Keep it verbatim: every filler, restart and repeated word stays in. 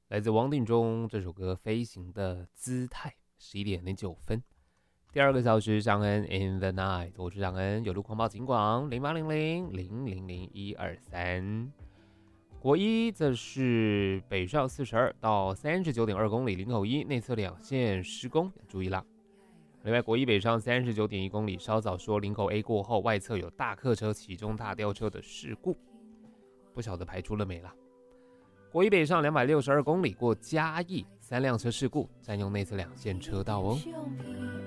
来自王定中这首歌《飞行的姿态》，十一点零九分。第二个小时，尚恩 in the night， 我是尚恩，有路狂暴警广零八零零零零零一二三。国一则是北上四十二到三十九点二公里，林口一内侧两线施工，注意啦。另外，国一北上三十九点一公里，稍早说林口 A 过后，外侧有大客车启中大吊车的事故，不晓得排除了没啦。国一北上两百六十二公里，过嘉义三辆车事故，占用内侧两线车道哦。